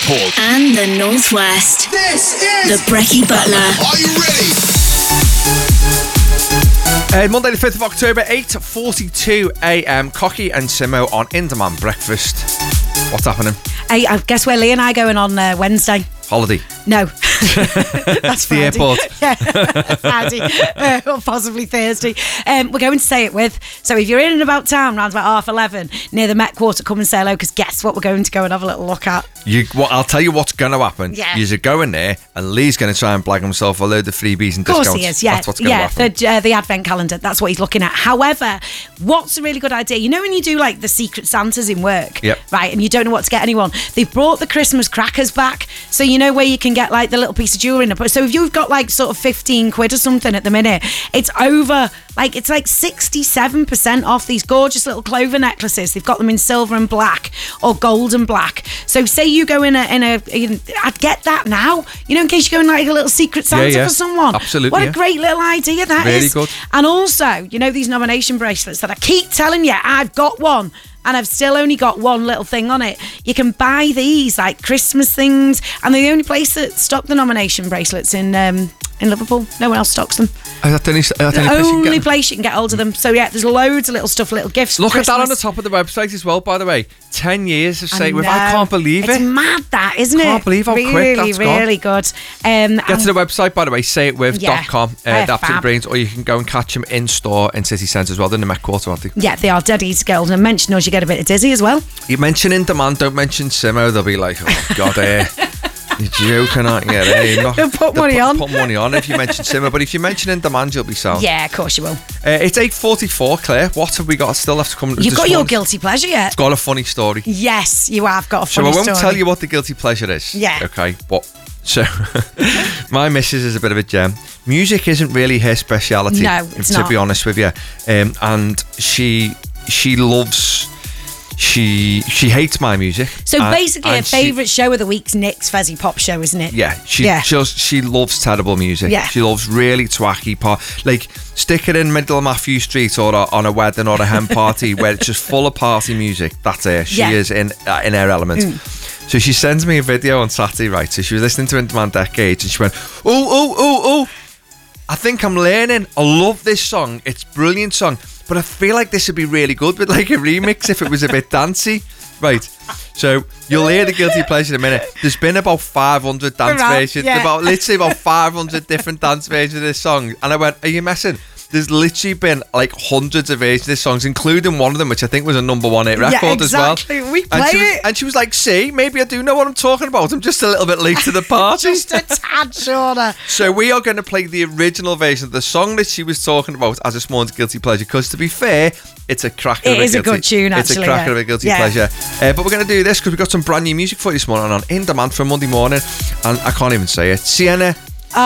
Report. And the Northwest. This is The Brecky Butler. Are you ready? Monday the 5th of October, 8:42 a.m. Cocky and Simo on In Demand Breakfast. What's happening? Hey, I guess where Lee and I going on Wednesday? Holiday. No. That's the airport. Yeah, Friday. Or possibly Thursday. We're going to Say It With. So if you're in and about town around about 11:30 near the Met Quarter, come and say hello, because guess what we're going to go and have a little look at? I'll tell you what's going to happen. Yeah. You're going there and Lee's going to try and blag himself a load of freebies and discounts. Of course he is, yeah. That's what's going to happen. The advent calendar, that's what he's looking at. However, what's a really good idea? You know when you do like the Secret Santas in work? Yep. Right, and you don't know what to get anyone? They've brought the Christmas crackers back. So you know where you can get like the little piece of jewellery in it. So if you've got like sort of 15 quid or something at the minute, it's over, like it's like 67% off these gorgeous little clover necklaces. They've got them in silver and black or gold and black. So say you go I'd get that now, you know, in case you go in like a little Secret Santa for someone. Absolutely. What a great little idea that is. Really good. And also, you know, these nomination bracelets that I keep telling you, I've got one. And I've still only got one little thing on it. You can buy these like Christmas things, and they're the only place that stock the nomination bracelets in Liverpool. No one else stocks them. Is that the only place you can get hold of them. So yeah, there's loads of little stuff, little gifts. Look for at that on the Christmas. top of the website as well, by the way. 10 years of Say It With. know. I can't believe It's it. mad that, isn't it? Can't believe how quick that's gone. Really good. Get to the website, by the way, sayitwith.com. Yeah, The absolute fab. brains, or you can go and catch them in store in City Centre as well. They're in the Met Quarter, aren't they? Yeah, they are dead easy to get hold of. And mention us, you get a bit of dizzy as well. You mention In Demand, don't mention Simo. They'll be like, oh, God, you're joking, aren't you? They'll put money on. Put money on if you mention Simo. But if you mention In Demand, you'll be sound. Yeah, of course you will. It's 8:44, Claire. What have we got still left to come? You've got your guilty pleasure yet? It's got a funny story. Yes, you have got a So funny I won't story. tell you what the guilty pleasure is. Yeah. Okay, but so my missus is a bit of a gem. Music isn't really her speciality. No, it's to not. be honest with you. And she loves. She hates my music. So basically, her and favourite show of the week's Nick's Fezzy Pop Show, isn't it? Yeah, she loves terrible music. Yeah. She loves really twacky pop. Like, stick it in middle of Matthew Street or on a wedding or a hen party where it's just full of party music. That's her. She is in her element. So she sends me a video on Saturday, right? So she was listening to In Demand Decades and she went, oh, I think I'm learning. I love this song. It's a brilliant song. But I feel like this would be really good with like a remix if it was a bit dancey. Right. So you'll hear the guilty pleasure in a minute. There's been about 500 dance versions. yeah. Literally about 500 different dance versions of this song. And I went, are you messing? There's literally been like hundreds of versions of this song, including one of them, which I think was a #1 hit record as well. We play it. And she was like, see, maybe I do know what I'm talking about. I'm just a little bit late to the party. Just a tad shorter. So we are going to play the original version of the song that she was talking about as this morning's guilty pleasure, because to be fair, it's a cracker of a guilty. It is a good tune, actually. It's a cracker of a guilty pleasure. But we're going to do this because we've got some brand new music for you this morning on In Demand for Monday morning. And I can't even say it. Sienna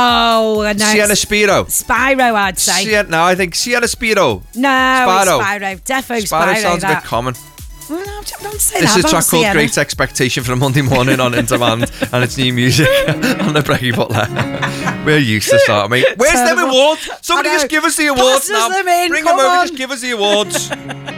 Spiro. Spyro, I'd say. No, I think Sienna Spiro. No, Spyro. it's Spyro. Defo Spyro Spyro. sounds a bit common. Well, no, don't say This that is a about track called Sienna. Great Expectation for a Monday morning on In Demand, and it's new music on the Brecky Butler. We're useless, aren't we? Where's them Terrible. awards? Somebody I know. just give us the awards Pass us now. them in, Bring come them over, on. just give us the awards.